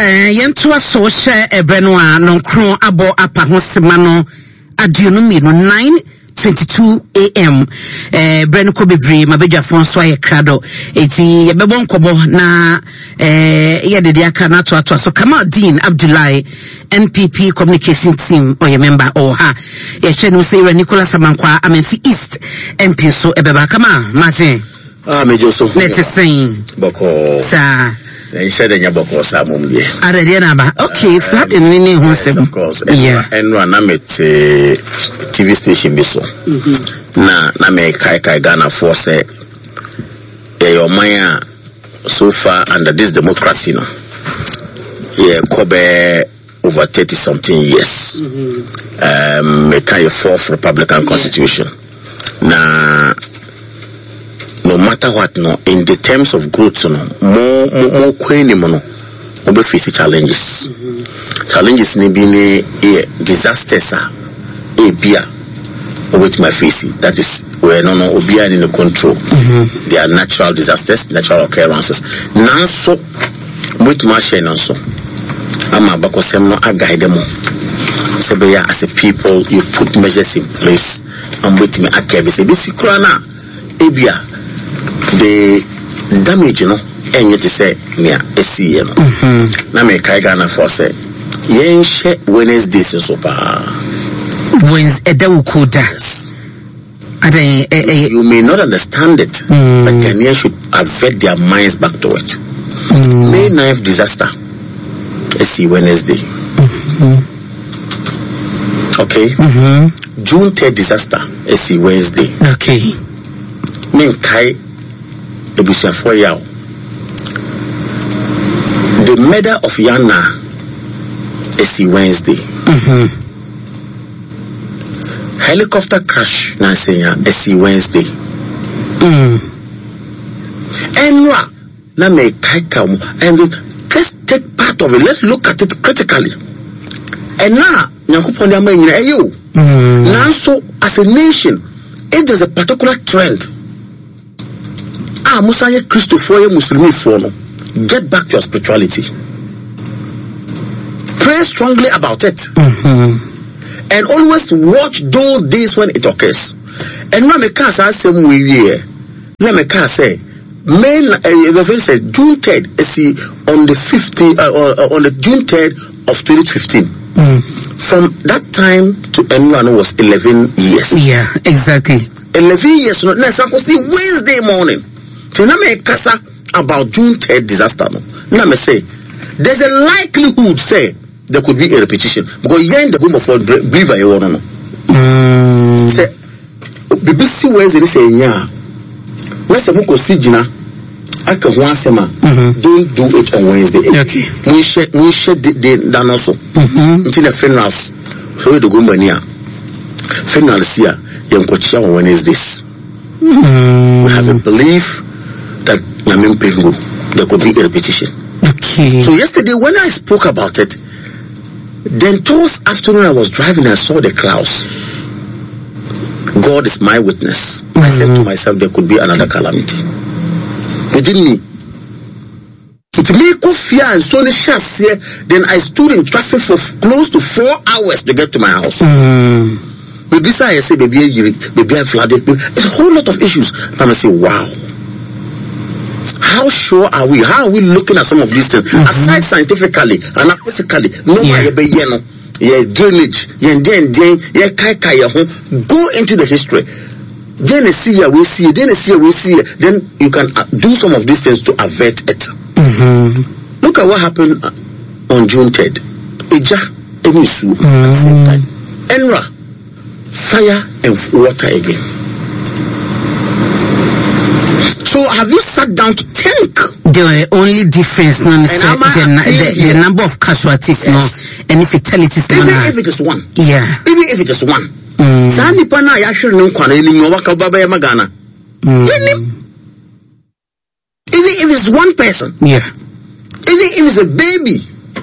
Yentua so share ebrenwa no kron abo apa ho semano aduonu mi no 9:22 a.m. Breno ko bebre mabedwa fonso aye krado eti yebebo nkobo na ye de aka na to so Kamaldeen Abdullahi NPP communication team or your member or ha ye chenu say Nicholas Amankwa Amenfi East MP so ebeba kama Martin mejo so let us sing boko sa he said nya boko sa mumye already na ba okay flat in ni hu sem of course yeah and one na met TV station bi so na me kai Ghana for say your man so far under this democracy no kobe over 30 something years me kai fourth Republican constitution na no matter what no in the terms of growth no more kweni mo no obe face challenges challenges ni bi ni disasters bia with my face that is where no obia in the control they are natural disasters, natural occurrences nanso with my share nanso ama bakosem no aguide them so be as a people you put measures in place and with me akebe say be sikura na ebia the damage no enye to say me esi no na me kai Ghana for say yen share Wednesday so pa Wednesday edawukoda you may not understand it but Ghanaians should avert their minds back to it. May 9th disaster esi Wednesday okay June 3rd disaster esi Wednesday okay men kai ebusafo yaw the murder of Yana esi Wednesday helicopter crash na senya esi Wednesday enwa na me kai kam and let's take part of it, let's look at it critically and now nyakopon dia ma nyina eyo nanso as a nation if there's a particular trend Musa ye Christopher ye Muslimi for no get back to your spirituality, pray strongly about it and always watch those days when it occurs. And when me can say we here let me can say May the June 3rd is on the 15 on the June 3rd of 2015 from that time to anyone was 11 years. Yeah, exactly. 11 years no na say Wednesday morning na me kasa about June 3rd disaster no na me say there's a likelihood say there could be a repetition because yen the boom of believer you no say BBC Wednesday say nya we say we go see jina aka ho asema don't do it on Wednesday. Okay, we share the that also until the funerals so the go mania funerals here yen ko chia on Wednesdays. We have a belief that there could be a repetition. Okay. So yesterday when I spoke about it, then towards afternoon I was driving and I saw the clouds. God is my witness. I said to myself there could be another calamity. Within me. To me, and so then I stood in traffic for close to 4 hours to get to my house. Maybe I say baby I flooded. It's a whole lot of issues. I'm say wow. How sure are we? How are we looking at some of these things? Aside scientifically and physically, drainage, go into the history. Then we see, then you can do some of these things to avert it. Look at what happened on June 3rd. Eja, Emisu, at the same time. Enra, fire and water again. So have you sat down to think? The only difference no the number of casualties no any fatalities even if it is one. Yeah. Even if it is one. Sani pana ya hwere no kwana ni no waka baba ya magana. Even if it's one person. Yeah. Even if it's a baby.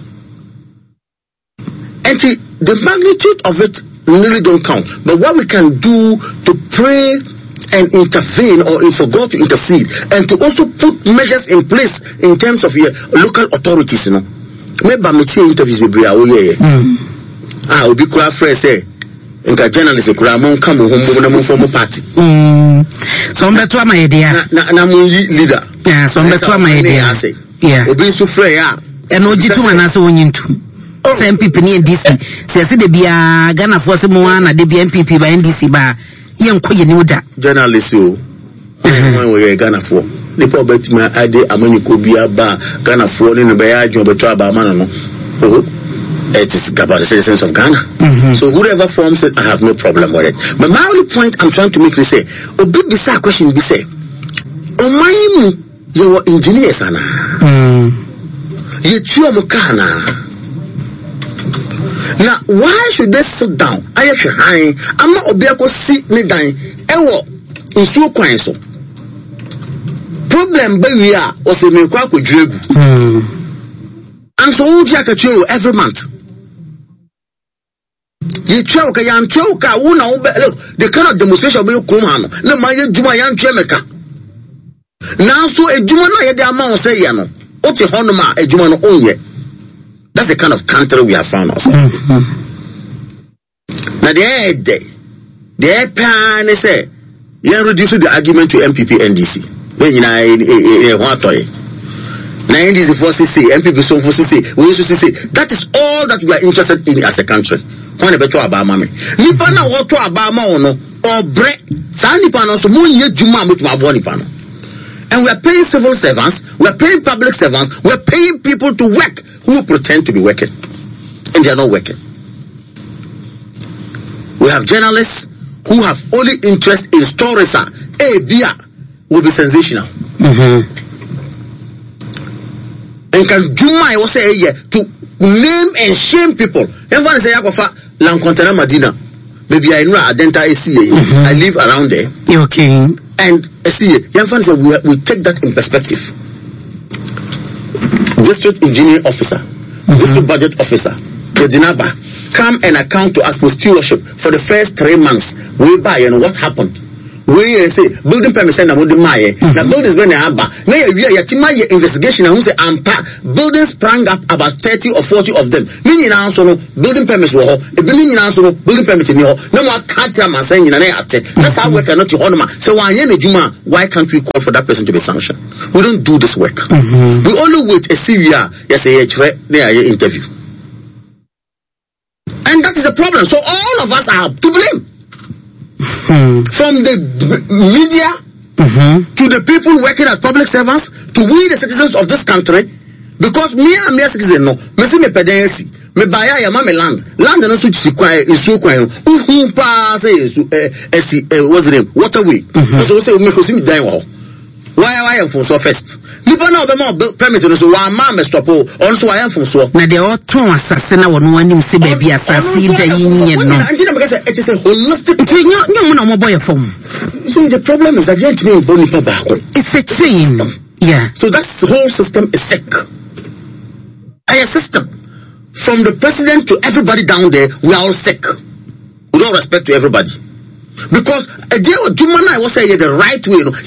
And the magnitude of it really don't count. But what we can do to pray and intervene or for God to intercede and to also put measures in place in terms of your local authorities, Maybe me see interviews with Bria obi kura fresh say nka journalist kura mon come home na mon form party so mbeto ama idea na mon leader yeah so mbeto ama idea yeah obi so frɛ ya eno jitu na so wonyintu se MPP ni NDC se de bia Ghana for se mo na de bia MPP ba NDC ba ye nkoye ni oda journalist o when we Ghana for the problem ma ade amani ko bia ba Ghana for ni no be ya adwo beto aba ma no it is about the citizens of Ghana. So whoever forms it, I have no problem with it. But my only point I'm trying to make is say, obi bisa question be say, omayimu you engineers ana. You tuo mukana. Now why should they sit down? Ayehwe han, ama obi akosi ne dan ewo nsuo kwan so. Problem be we are o se me kwa akodwegu. And so we check every month. You tell okay, I'm choka, look, the kind of demonstration will come on. No, my Juma Yan Chemica. Now, so a Juma, the amount say, Yano, what's a Honoma, a Juma only. That's the kind of country we have found ourselves. Now, the pan say, you reduce the argument to MPP NDC. When you know, what now NDC for CC, MPP so for CC, we used to CC. That is all that we are interested in as a country. When a better Obama me. Nipa na what to Obama ono or bre. Sa nipa no so mo nye juma mo to abo nipa no. And we are paying civil servants, we are paying public servants, we are paying people to work who pretend to be working, and they are not working. We have journalists who have only interest in stories. Beer will be sensational. And can Juma was say to name and shame people. Everyone say Yakofa Lankontana Madina. Maybe I know Adenta SCA. I live around there. Okay. And SCA, everyone say we take that in perspective. District engineer officer, district budget officer, Kodinaba, come and account to us for stewardship for the first 3 months. We buy and what happened. We say building permit send na maye na buildings when aba na ya tima ye investigation na who say ampa buildings sprang up about 30 or 40 of them ni nyina so no building permits wo ho e bi ni nyina so no building permit ni ho na mo aka tira man say nyina na ate that's how we cannot ho no ma say wan ye na juma why can't we call for that person to be sanctioned? We don't do this work. We only wait a Syria yes a na ye interview, and that is a problem. So all of us are to blame. From the media to the people working as public servants to we the citizens of this country, because me a citizen no me see me pedensi me buy ya mama land no so chikwa isu kwan who pass what's the name waterway so say me ko see me dan wo why am for so first nipa na obema permit no so wa ma me stop on so I am for so na de oton asase na wono anim se ba bi asase da yin no anti na me say it is a holistic nyo na mo boy form. So the problem is that gentlemen boni pa back. It's a chain. Yeah. So that whole system is sick. A system from the president to everybody down there, we are all sick. With all respect to everybody, because a day or Jumana was saying the right way. No,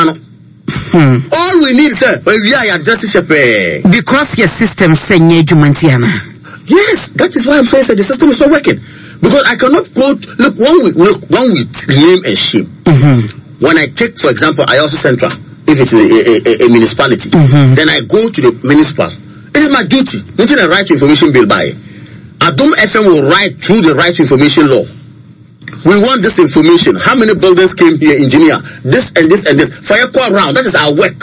all we need is we are justice because your system say Jumantiana. Yes, that is why I'm saying that the system is not working. Because I cannot go look one with name and shame. When I take, for example, Ayosu Central, if it's a municipality, then I go to the municipal. It is my duty. Nothing a right to information bill by. Adom FM will write through the right to information law. We want this information. How many buildings came here, engineer? This and this and this. For a call round, that is our work.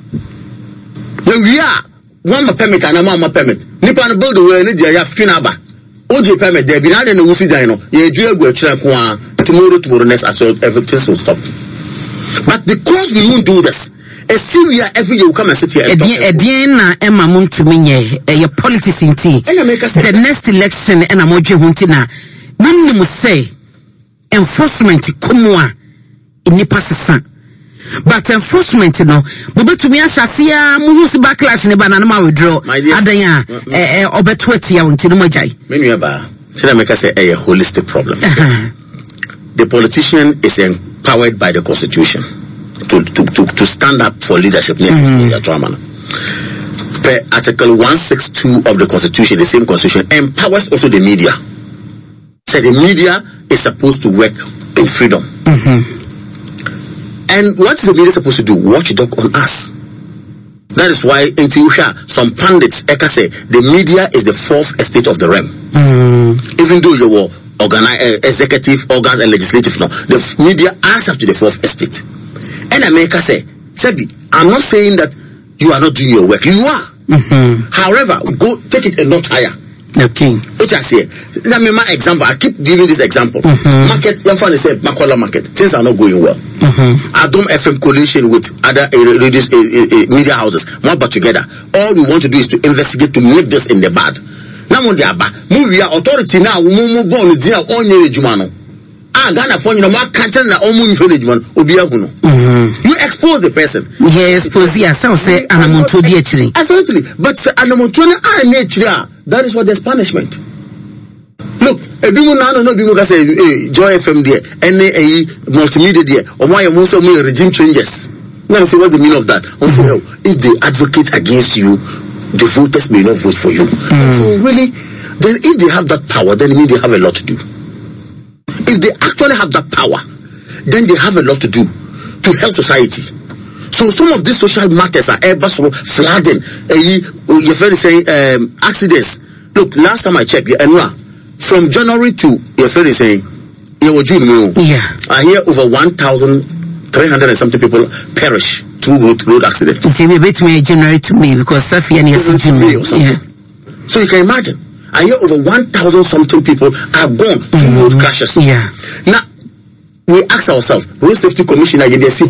When we are one permit and a mama permit. Nipan build the way you have Finaba. OJ permit there. Behind the Wusi Dino. You do go tomorrow next as everything will stop. But because we won't do this, a Syria every year will come and sit here and talk. Emma Muntuminye, a politics in tea. The next election and a mojo huntina. When you say enforcement kumwa in Nipassan. But enforcement no but to me ashasia muhusi backlash ne banana ma withdraw adanya obetweti ya wonti no majai menu aba should make us say a holistic problem. The politician is empowered by the constitution to stand up for leadership. per Article 162 of the Constitution, the same Constitution, empowers also the media. So the media is supposed to work in freedom. And what is the media supposed to do? Watchdog on us. That is why in Tiusha, some pundits say the media is the fourth estate of the realm. Even though you were executive organs and legislative, no, the media answer to the fourth estate. And America say, Sebi, I'm not saying that you are not doing your work. You are. However, go take it a notch higher. Okay. Which I say, let me my example. I keep giving this example. Market, your friend said, Makola market. Things are not going well. Adom FM coalition with other media houses, more but together. All we want to do is to investigate to make this in the bad. Now, we are authority now. We born with the only Jumano. Ghana for you know, you expose the person. Yes, expose yourself. Say, absolutely. But that is what there's punishment. Look, a people now no people can say, Joy FM there, any multimedia there, or why you most of me regime changes. Now say what's the meaning of that? Also, if they advocate against you, the voters may not vote for you. So really, then if they have that power, then it means they have a lot to do. If they actually have that power, then they have a lot to do to help society. So some of these social matters are ever so flooding. You're very saying accidents. Look, last time I checked, from January to you're very saying June. I hear over 1,300 and something people perish through road accidents. It's a bit January to me because Safian is June or something. So you can imagine. I hear over 1,000 something people are gone through road crashes. Now, we ask ourselves, Road Safety Commissioner, what have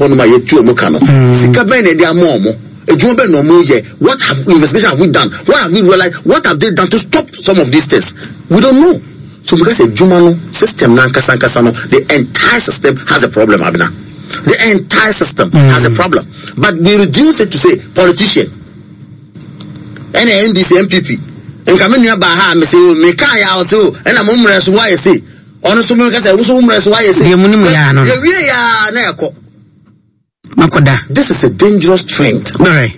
investigation have we done? What have we realized? What have they done to stop some of these things? We don't know. So because a Jumano system, the entire system has a problem, Abina. The entire system has a problem. But we reduce it to say politician. And NDC MPP. And come in here by her, me say, me can't also, and I'm umress why I say. Honestly, I say, who's umress why I say. This is a dangerous trend. Right.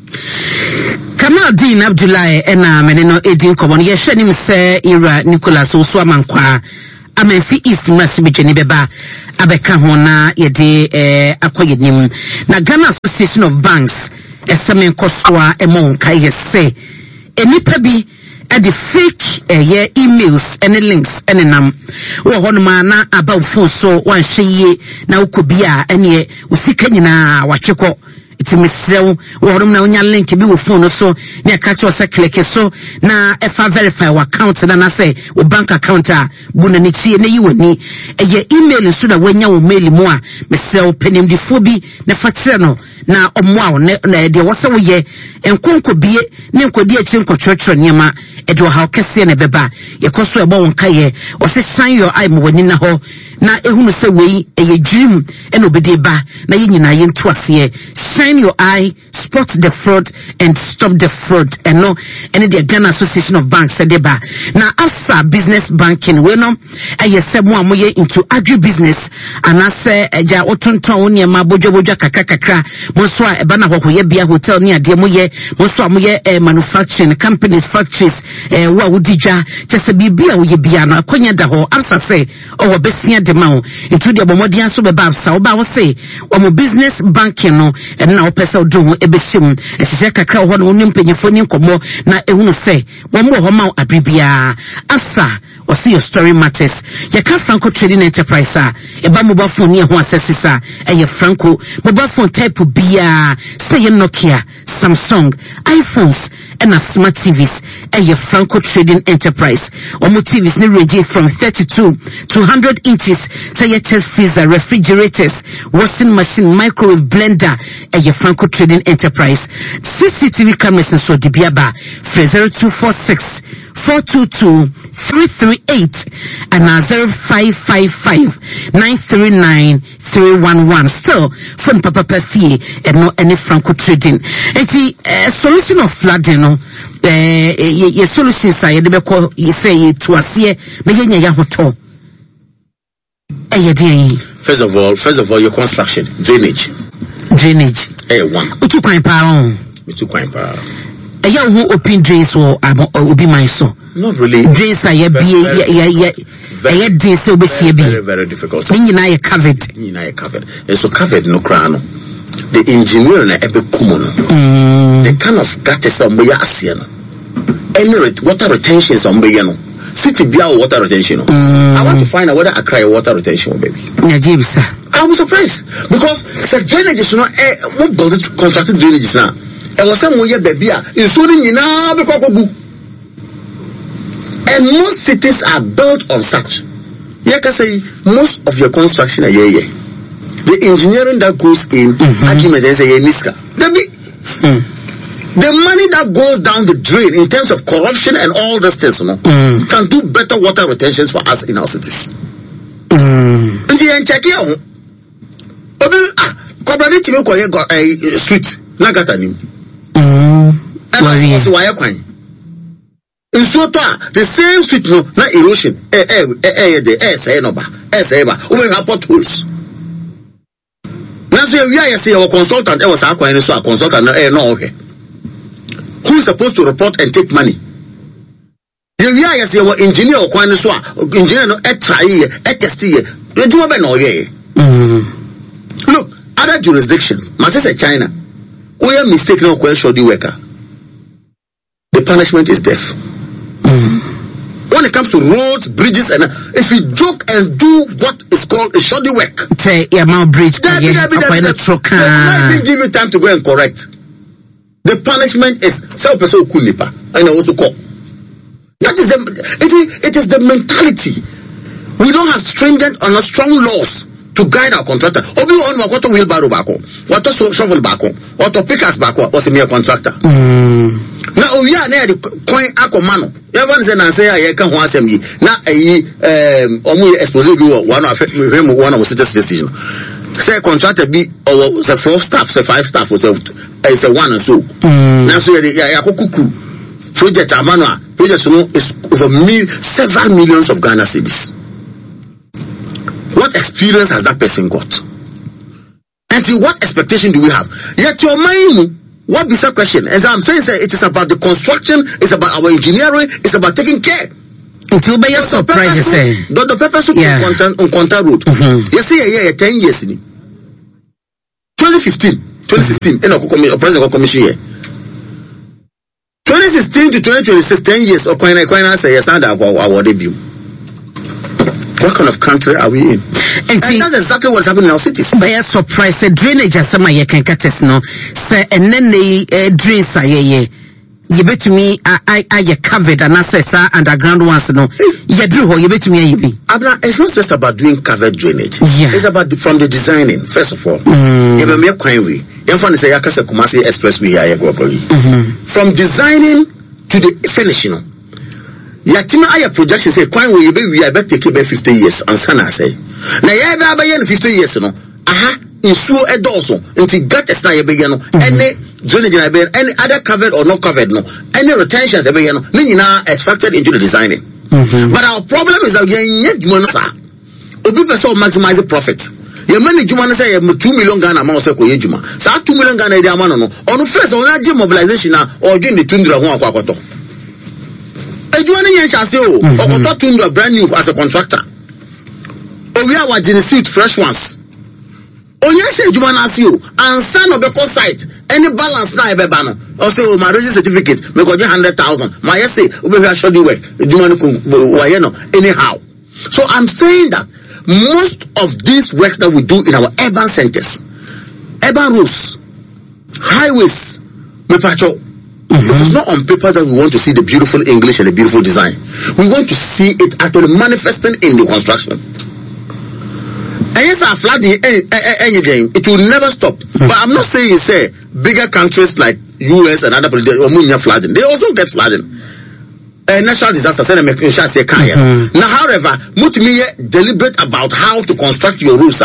Kamal Dean Abdullahi ena meneno edin kobon ye hwenim se Ira Nicholas Osuamankwa Amenfi East Masibijeni beba abeka ho na yede akoyenim na Ghana Association of Banks esemen kosoa emonka yese enipa bi the fake emails and links and nam wo honoma na about phone so wan hweye na ukobia ene usika nyina wachekọ itimesrew wo honoma na onya link bi wo phone so na ka che o click so na efa verify wa account na say wo bank account a buna ni tie na yiwani email so na wanya wo mail mu a mesrew penimdifo bi na fatere no na omwa na de wo se wo ye enkonko bie ne nkodi achi nkotwetwe nyema edo ha okese na beba yekoso ebo wonka ye o se shine your eye mo wani na ho na ehunu se wei dream eno bede ba na yenyina ye ntoase shine your eye, spot the fraud and stop the fraud eno the Ghana Association of Banks deba na asa business banking we no ayesemo amoye into agribusiness anase eja otonton woni ma bojo kakra monso a eba na hoye bia hotel ni ade moye monso amoye manufacturing companies factories wa wudija chese bibia wo ye bia no akonya da ho amsa say o besia de ma into the bomodian so beba amsa wo ba wo say wo business banking no na opesa odo ebeshim ehye kakra ho no nim penyefo ni nkomo na ehunu say wo mo ho ma abribia asa or see your story matters. You can Franco Trading Enterprise, a mobile phone near one assessor, and your Franco mobile phone type of beer, say your Nokia, Samsung, iPhones, and a smart TVs, and your Franco Trading Enterprise. Or more TVs new range from 32 to 100 inches, say your chest freezer, refrigerators, washing machine, microwave blender, and your Franco Trading Enterprise. CCTV cameras and so Dibiaba, 0246 422 338 and 0555 939 311. Still, phone Papa Perfie and no any Franco Trading. Eti solution of flooding no ye solutions are you say to us here me ya hoto. First of all, your construction, drainage. One. Utu kwan pa on. Utu kwan pa. who open drains or obi my so. Not really. Drains are very difficult. You covered. And so covered no crown. The engineer and every common. The kind of gutter somewhere asiano. Any water retention somewhere no. City be our water retention. I want to find out whether I cry water retention, baby. I was surprised because the drainage is not what built it constructed drainage now. And was some way baby including you now and most cities are built on such. You can say most of your construction are the engineering that goes in argument and say niska. The money that goes down the drain in terms of corruption and all those things, can do better water retentions for us in our cities. And you check here. Street, Nagatani. And why in Sota, the same street, no, not erosion. We have potholes. Now, we are saying our consultant, I was a consultant, no, okay. Who is supposed to report and take money? The engineer or engineer no look, other jurisdictions, Manchester, China, we are mistaken or shoddy worker. The punishment is death. When it comes to roads, bridges, and if you joke and do what is called a shoddy work, say Mount Bridge, they might give you time to go and correct. The punishment is self-person kunipa and also call. That is it is the mentality. We don't have stringent or strong laws to guide our contractor. Obi on wakoto wheelbarrow bako, wato shovel bako, wato pickers bako was a mere contractor. Now we are near the coin akomano. Everyone say na say I can ho asem yi. Na omu expose bi one of the decision. Say contractor be or say 4 staff, say 5 staff or say it's a 1 and so. Now so kuku project amano project no is over several millions of Ghana cedis. What experience has that person got? And what expectation do we have? Yet your mind, what is that question? As I'm saying, it is about the construction, it's about our engineering, it's about taking care. Until by your surprise, the purpose on Quanta Road. Yes, 10 years in 2015, 2016, President Commission here. 2016 to 2026, 10 years, or Quina say, yes, and our debut. What kind of country are we in? And that's exactly what's happening in our cities. By a surprise, drainage as some I can cut us no, say, and then they drains are you bet to me, I covered and assess underground ones. No, you drew you bet to me. It's not just about doing covered drainage. Yeah. It's about from the designing, first of all. You have a mere coin way. You have to say, Yakasa Kumasi Expressway. From designing to the finishing. Yatima aya projection say coin way we bet take about 50 years. And Sana say, now you have 50 years. No, in so a dozen until gut is not a big any drainage any other covered or not covered no any retentions every year no is factored into the designing. But our problem is that we obi person maximize the profit. Your money you want to say 2 million Ghana amount say ko yejuma sa 2 million Ghana dey amount no on first on na mobilization or doing the tundra ho akwakoto ejuani yen chase o okoto tundra brand new as a contractor we are watching suit fresh ones. Onye say juma na see o ansa no be call site any balance na e be ba no or say my register certificate me go 100,000 my say we be sure the way juma no waye no anyhow. So I'm saying that most of these works that we do in our urban centers, urban roads, highways, it is not on paper that we want to see the beautiful English and the beautiful design. We want to see it actually manifesting in the construction. And yes, our flooding, it will never stop. But I'm not saying say bigger countries like US and other places flooding. They also get flooding. Natural disaster. Now, however, Mutimiye deliberate about how to construct your roofs.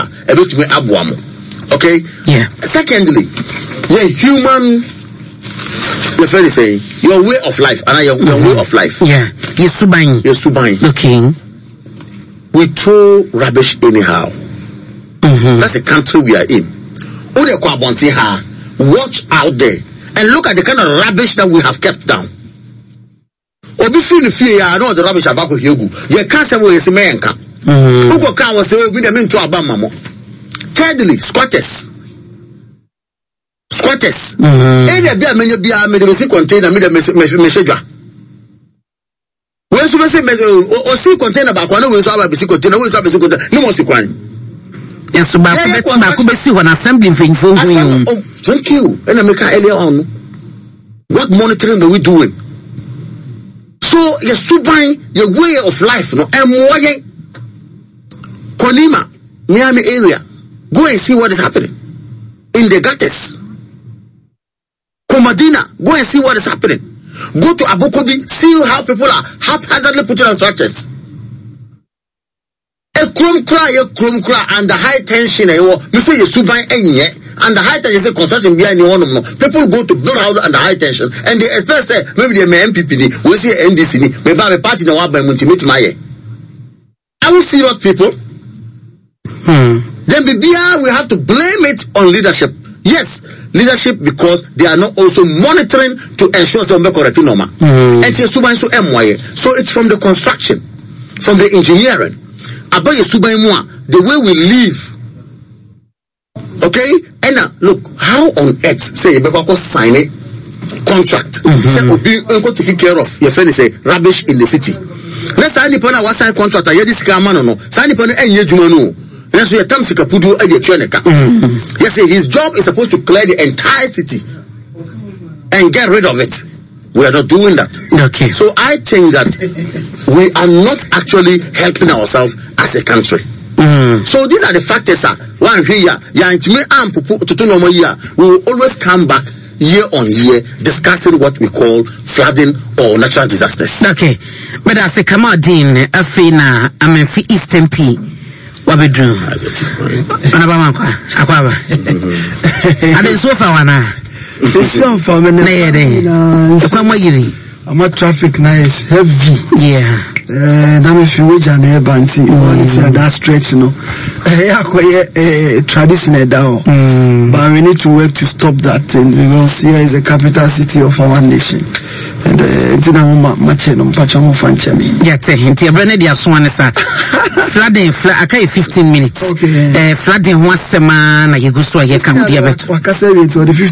Okay. Yeah. Secondly, human. You're very saying your way of life, and your way of life. Yeah. You're subine. Okay. We throw rubbish anyhow. That's the country we are in. Watch out there and look at the kind of rubbish that we have kept down. Obi fi no fear ya no the rubbish abako hiegu. Ye can say we say menka. Ugo kan was say we dey mean to abama mo. Thirdly, squatters. Any bia menyo bia me dey see container me dey message. We so say o see container ba kwa no we so aba be see container we so be see container no mo see kwan. Yes, ba ku be see when assembly mfimfo hu. Thank you. And I make earlier on. What monitoring are we doing? So your subai, your way of life, no, and Konima, Miami area, go and see what is happening in the gutters. Komadina, go and see what is happening. Go to Abukobi, see how people are haphazardly putting on structures. A chrome cry, and the high tension, you say your subai enye. And the high tension construction behind one of them. People go to build houses under high tension and they expect say maybe they may MPP we see NDC maybe a party na waba multimate maye. Are we serious people? Then we have to blame it on leadership. Yes, leadership because they are not also monitoring to ensure some correct normal. And so it's from the construction, from the engineering. About the way we live. Okay, and look, how on earth say you better sign a contract? Say we go to take care of your friend say rubbish in the city. Let's sign the pana sign contract. I hear this man no. Sign the pana enye juma no. Let's say tam sikapudu e dey tweneka. Yes, say his job is supposed to clear the entire city and get rid of it. We are not doing that. Okay. So I think that we are not actually helping ourselves as a country. So these are the factors. One here, we will always come back year on year discussing what we call flooding or natural disasters. Okay, but as a Kamadin, Afina, Amenfi Eastern P. What we do? I didn't so far one. It's one for me. I'm a traffic now is heavy. Yeah. Now if you wage an air banty, that stretch, you know, traditional down. But we need to work to stop that thing because here is the capital city of our nation. And flooding, I 15 minutes. Okay. Flooding once a man, you go so I can